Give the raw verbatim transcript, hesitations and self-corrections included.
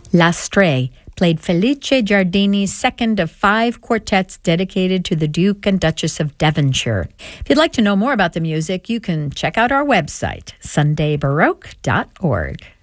L'Astrée played Felice Giardini's second of five quartets dedicated to the Duke and Duchess of Devonshire. If you'd like to know more about the music, you can check out our website, sunday baroque dot org.